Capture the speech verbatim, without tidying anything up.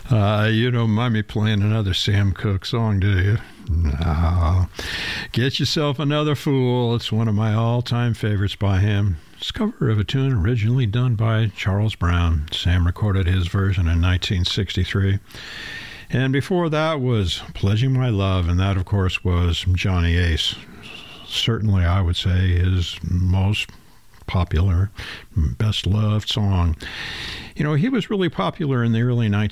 Uh, you don't mind me playing another Sam Cooke song, do you? No. Get Yourself Another Fool. It's one of my all-time favorites by him. It's a cover of a tune originally done by Charles Brown. Sam recorded his version in nineteen sixty-three. And before that was Pledging My Love, and that, of course, was Johnny Ace. Certainly, I would say, his most popular, best-loved song. You know, he was really popular in the early